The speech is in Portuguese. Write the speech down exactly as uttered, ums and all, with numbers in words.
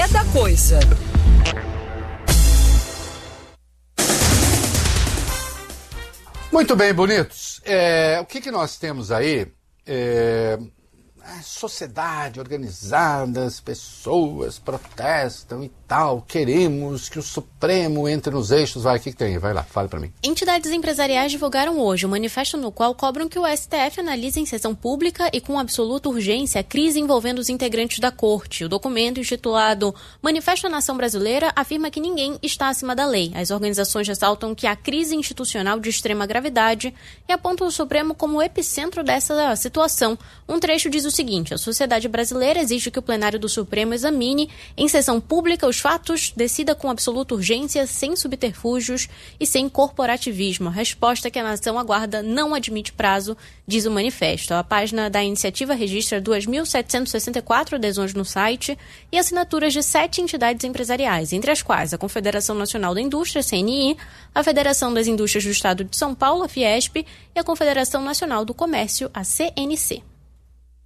é da coisa. Muito bem, bonitos. É, o que, que nós temos aí? É, a sociedade organizada, as pessoas protestam e tal. Queremos que o Supremo entre nos eixos. Vai, o que, que tem? Vai lá, fale para mim. Entidades empresariais divulgaram hoje um manifesto no qual cobram que o S T F analise em sessão pública e com absoluta urgência a crise envolvendo os integrantes da corte. O documento, intitulado Manifesto à Nação Brasileira, afirma que ninguém está acima da lei. As organizações ressaltam que há crise institucional de extrema gravidade e apontam o Supremo como o epicentro dessa situação. Um trecho diz o seguinte: a sociedade brasileira exige que o plenário do Supremo examine em sessão pública os fatos, decida com absoluta urgência, sem subterfúgios e sem corporativismo. A resposta que a nação aguarda não admite prazo, diz o manifesto. A página da iniciativa registra duas mil setecentas e sessenta e quatro adesões no site e assinaturas de sete entidades empresariais, entre as quais a Confederação Nacional da Indústria, C N I, a Federação das Indústrias do Estado de São Paulo, a Fiesp, e a Confederação Nacional do Comércio, a C N C.